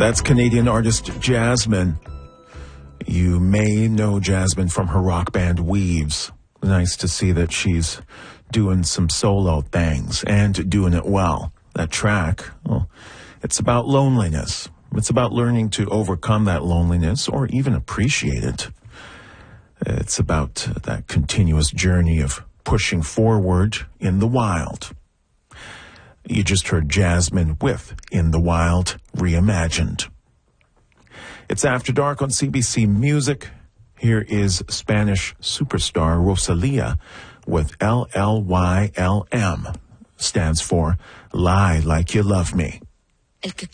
That's Canadian artist Jasmine. You may know Jasmine from her rock band Weaves. Nice to see that she's doing some solo things and doing it well. That track, well, it's about loneliness. It's about learning to overcome that loneliness or even appreciate it. It's about that continuous journey of pushing forward in the wild. You just heard Jasmine with In the Wild Reimagined. It's After Dark on CBC Music. Here is Spanish superstar Rosalia with LLYLM. Stands for Lie Like You Love Me.